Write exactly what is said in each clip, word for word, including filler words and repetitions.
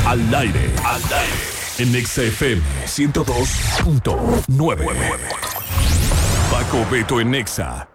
Al aire, al aire. En Exa F M ciento dos punto nueve. Paco Beto en Exa.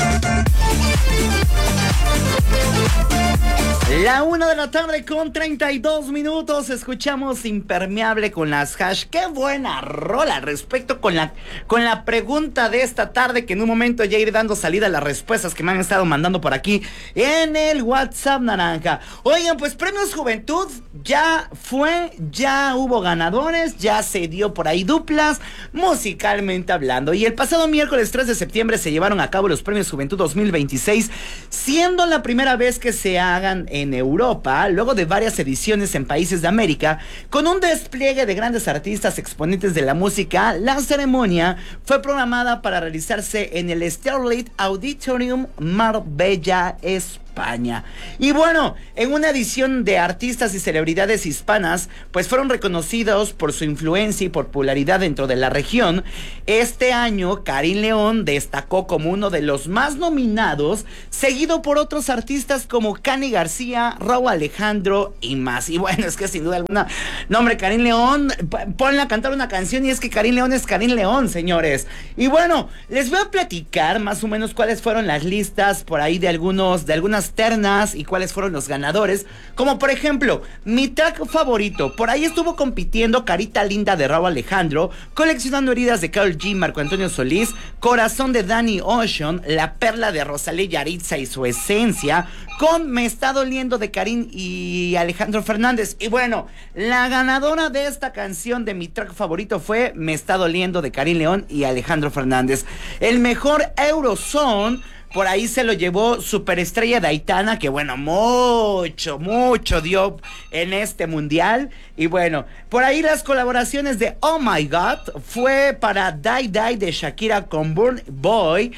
La una de la tarde con treinta y dos minutos. Escuchamos Impermeable con las Hash. Qué buena rola respecto con la, con la pregunta de esta tarde, que en un momento ya iré dando salida a las respuestas que me han estado mandando por aquí en el WhatsApp naranja. Oigan, pues Premios Juventud ya fue, ya hubo ganadores, ya se dio por ahí duplas, musicalmente hablando. Y el pasado miércoles tres de septiembre se llevaron a cabo los Premios Juventud dos mil veintiséis, siendo la primera vez que se hagan en en Europa, luego de varias ediciones en países de América, con un despliegue de grandes artistas exponentes de la música. La ceremonia fue programada para realizarse en el Starlight Auditorium, Marbella, España. Y bueno, en una edición de artistas y celebridades hispanas, pues fueron reconocidos por su influencia y popularidad dentro de la región. Este año, Karim León destacó como uno de los más nominados, seguido por otros artistas como Cani García, Rauw Alejandro y más. Y bueno, es que sin duda alguna, no hombre, Karim León, ponle a cantar una canción y es que Karim León es Karim León, señores. Y bueno, les voy a platicar más o menos cuáles fueron las listas por ahí de algunos, de algunas ternas y cuáles fueron los ganadores. Como por ejemplo, mi track favorito, por ahí estuvo compitiendo Carita Linda de Rauw Alejandro, Coleccionando Heridas de Karol G, Marco Antonio Solís, Corazón de Danny Ocean, La Perla de Rosalía Yaritza y Su Esencia, con Me Está Doliendo de Karim y Alejandro Fernández. Y bueno, la ganadora de esta canción de mi track favorito fue Me Está Doliendo de Karim León y Alejandro Fernández. El mejor Eurosong, por ahí se lo llevó Superestrella de Aitana, que bueno, mucho, mucho dio en este mundial. Y bueno, por ahí las colaboraciones de Oh My God fue para Die Die de Shakira con Burna Boy.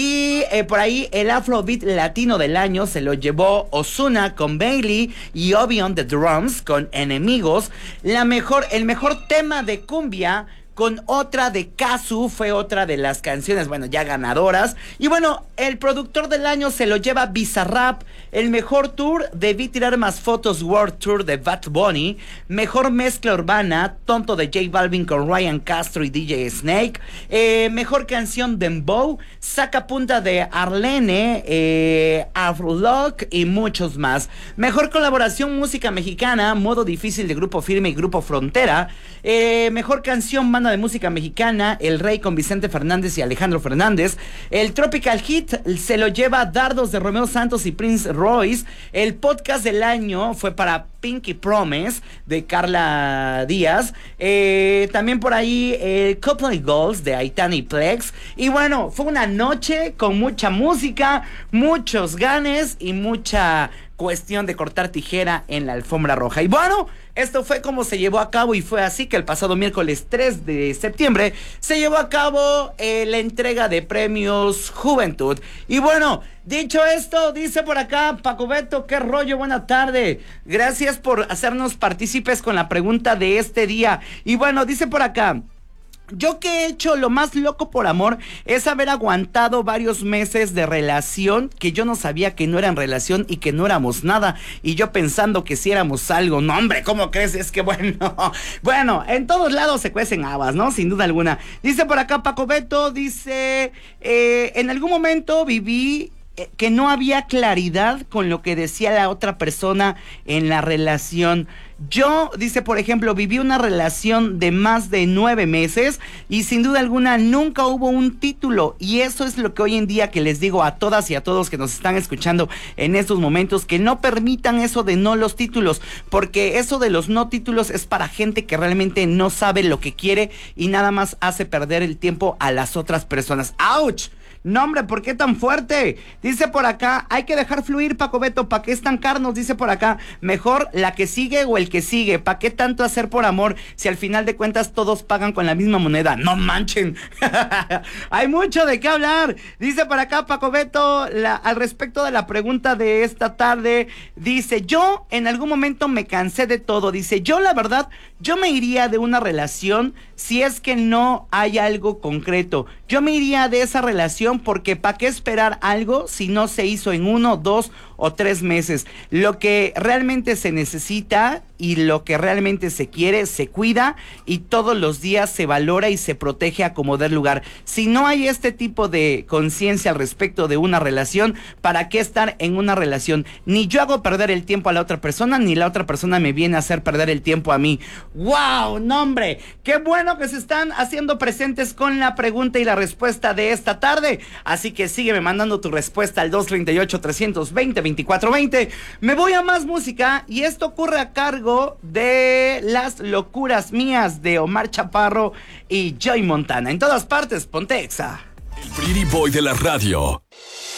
Y eh, por ahí el Afrobeat latino del año se lo llevó Ozuna con Bailey y Obi on the Drums con Enemigos. La mejor, el mejor tema de cumbia con otra de Kazu fue otra de las canciones, bueno, ya ganadoras. Y bueno, el productor del año se lo lleva Bizarrap. El mejor tour, Debí Tirar Más Fotos World Tour de Bad Bunny. Mejor mezcla urbana, Tonto de J Balvin con Ryan Castro y D J Snake. Eh, mejor canción, Dembow, Saca Punta de Arlene, eh, Afrolock y muchos más. Mejor colaboración, música mexicana, Modo Difícil de Grupo Firme y Grupo Frontera. Eh, mejor canción, banda de música mexicana, El Rey con Vicente Fernández y Alejandro Fernández. El Tropical Hit se lo lleva Dardos de Romeo Santos y Prince Royce. El podcast del año fue para Pinky Promise de Carla Díaz. Eh, también por ahí el Couple Goals de Aitana y Plex. Y bueno, fue una noche con mucha música, muchos ganes y mucha cuestión de cortar tijera en la alfombra roja. Y bueno, esto fue como se llevó a cabo, y fue así que el pasado miércoles tres de septiembre se llevó a cabo eh, la entrega de Premios Juventud. Y bueno, dicho esto, dice por acá Paco Beto, qué rollo, buena tarde. Gracias por hacernos partícipes con la pregunta de este día. Y bueno, dice por acá: yo que he hecho lo más loco por amor es haber aguantado varios meses de relación que yo no sabía que no eran relación y que no éramos nada, y yo pensando que sí éramos algo. No hombre, ¿cómo crees? Es que bueno, bueno, en todos lados se cuecen habas, ¿no? Sin duda alguna. Dice por acá Paco Beto, dice, eh, en algún momento viví que no había claridad con lo que decía la otra persona en la relación. Yo, dice, por ejemplo, viví una relación de más de nueve meses y sin duda alguna nunca hubo un título, y eso es lo que hoy en día que les digo a todas y a todos que nos están escuchando en estos momentos, que no permitan eso de no los títulos, porque eso de los no títulos es para gente que realmente no sabe lo que quiere y nada más hace perder el tiempo a las otras personas. ¡Auch! No, hombre, ¿por qué tan fuerte? Dice por acá, hay que dejar fluir, Paco Beto, ¿para qué estancarnos? Dice por acá, mejor la que sigue o el que sigue, ¿para qué tanto hacer por amor si al final de cuentas todos pagan con la misma moneda? No manchen. Hay mucho de qué hablar. Dice por acá Paco Beto, la, al respecto de la pregunta de esta tarde, dice, yo en algún momento me cansé de todo. Dice, yo la verdad, yo me iría de una relación si es que no hay algo concreto. Yo me iría de esa relación porque ¿para qué esperar algo si no se hizo en uno, dos o tres meses? Lo que realmente se necesita y lo que realmente se quiere, se cuida y todos los días se valora y se protege a como dé lugar. Si no hay este tipo de conciencia al respecto de una relación, ¿para qué estar en una relación? Ni yo hago perder el tiempo a la otra persona, ni la otra persona me viene a hacer perder el tiempo a mí. ¡Wow! ¡No, hombre! ¡Qué bueno que se están haciendo presentes con la pregunta y la respuesta de esta tarde! Así que sígueme mandando tu respuesta al dos treinta y ocho, trescientos veinte, veinticuatro veinte. Me voy a más música y esto ocurre a cargo de Las Locuras Mías de Omar Chaparro y Joy Montana. En todas partes, ponte Exa. El Pretty Boy de la radio.